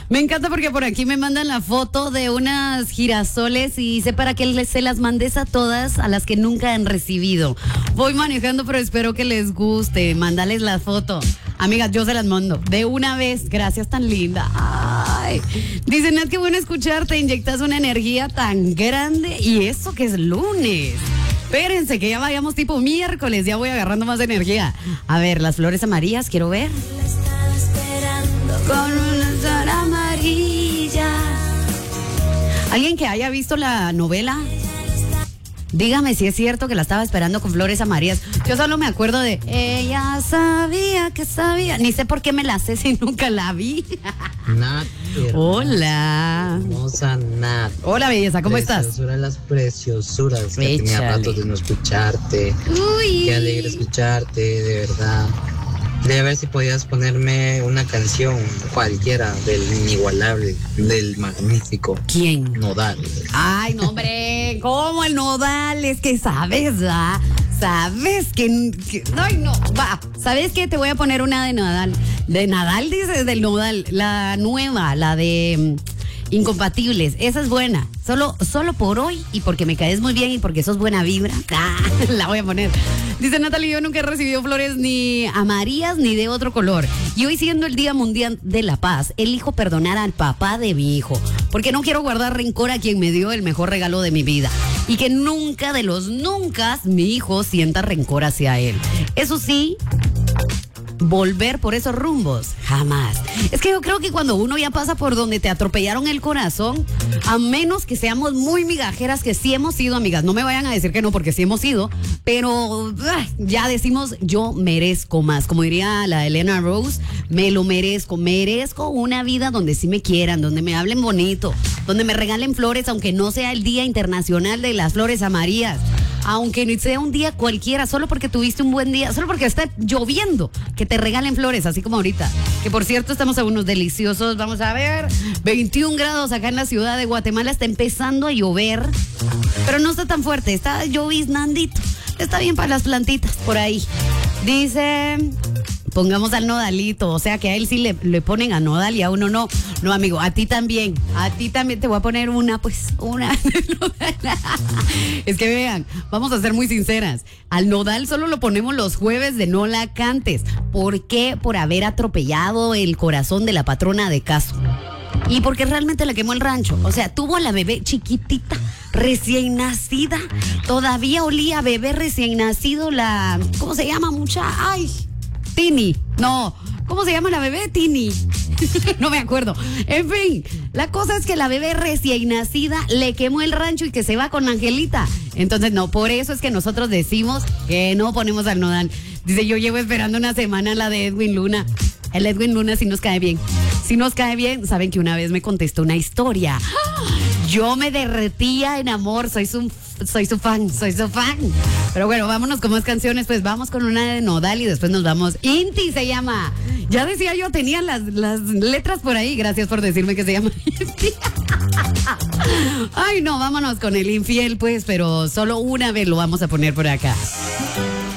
Me encanta porque por aquí me mandan la foto de unas girasoles y dice para que se las mandes a todas a las que nunca han recibido. Voy manejando, pero espero que les guste. Mándales la foto. Amigas, yo se las mando de una vez. Gracias, tan linda. Ay. Dice Nat, qué bueno escucharte. Inyectas una energía tan grande. Y eso que es lunes. Espérense, que ya vayamos tipo miércoles. Ya voy agarrando más energía. A ver, las flores amarillas, quiero ver. Con una flor amarilla. ¿Alguien que haya visto la novela? Dígame si es cierto que la estaba esperando con flores amarillas. Yo solo me acuerdo de ella sabía que sabía. Ni sé por qué me la sé si nunca la vi. Nat. Hola. Hermosa Nat. Hola, belleza, ¿cómo estás? Preciosura, las preciosuras. Que tenía Échale. rato de no escucharte. Uy. Qué alegre escucharte, de verdad. De ver si podías ponerme una canción cualquiera del inigualable, del magnífico ¿Quién? Nodal. Ay, no, hombre, ¿cómo el Nodal? Es que sabes, ¿va? Sabes que ay, no, va. ¿Sabes qué? Te voy a poner una de Nadal. De Nadal, dices, del Nodal. La nueva, la de Incompatibles. Esa es buena. Solo por hoy y porque me caes muy bien y porque sos buena vibra. La voy a poner. Dice Natalie, yo nunca he recibido flores ni amarillas ni de otro color. Y hoy, siendo el Día Mundial de la Paz, elijo perdonar al papá de mi hijo. Porque no quiero guardar rencor a quien me dio el mejor regalo de mi vida. Y que nunca de los nunca mi hijo sienta rencor hacia él. Eso sí, volver por esos rumbos, jamás. Es que yo creo que cuando uno ya pasa por donde te atropellaron el corazón, a menos que seamos muy migajeras, que sí hemos sido amigas, no me vayan a decir que no, porque sí hemos sido, pero ya decimos, yo merezco más. Como diría la Elena Rose, me lo merezco. Merezco una vida donde sí me quieran, donde me hablen bonito, donde me regalen flores, aunque no sea el Día Internacional de las Flores Amarillas. Aunque sea un día cualquiera, solo porque tuviste un buen día, solo porque está lloviendo, que te regalen flores, así como ahorita. Que por cierto, estamos a unos deliciosos, vamos a ver, 21 grados acá en la ciudad de Guatemala, está empezando a llover, pero no está tan fuerte, está lloviznandito, está bien para las plantitas por ahí. Dice, pongamos al Nodalito, o sea que a él sí le ponen a Nodal y a uno no. No, amigo, a ti también te voy a poner una. Es que vean, vamos a ser muy sinceras, al Nodal solo lo ponemos los jueves de No La Cantes. ¿Por qué? Por haber atropellado el corazón de la patrona de Caso. Y porque realmente le quemó el rancho. O sea, tuvo a la bebé chiquitita, recién nacida. Todavía olía a bebé recién nacido la... ¿Cómo se llama, mucha? Ay, Tini. No, ¿cómo se llama la bebé? Tini. No me acuerdo. En fin, la cosa es que la bebé recién nacida le quemó el rancho y que se va con Angelita. Entonces, no, por eso es que nosotros decimos que no ponemos al Nodal. Dice, yo llevo esperando una semana la de Edwin Luna. El Edwin Luna sí nos cae bien. Si nos cae bien, saben que una vez me contestó una historia. Yo me derretía en amor, soy su fan. Pero bueno, vámonos con más canciones, pues vamos con una de Nodal y después nos vamos. Inti se llama. Ya decía yo, tenía las letras por ahí. Gracias por decirme que se llama Inti. Ay, no, vámonos con el infiel, pues, pero solo una vez lo vamos a poner por acá.